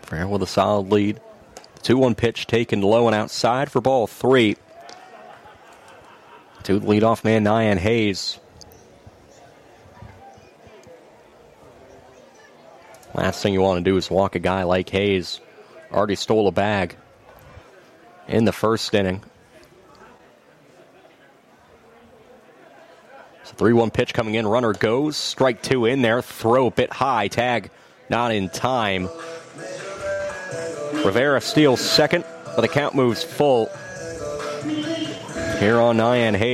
Farrell with a solid lead. 2-1 pitch taken low and outside for ball 3. To the leadoff man, Nyan Hayes. Last thing you want to do is walk a guy like Hayes. Already stole a bag in the first inning. So 3-1 pitch coming in. Runner goes. Strike 2 in there. Throw a bit high. Tag not in time. Rivera steals second, but the count moves full here on Nyan Hayes.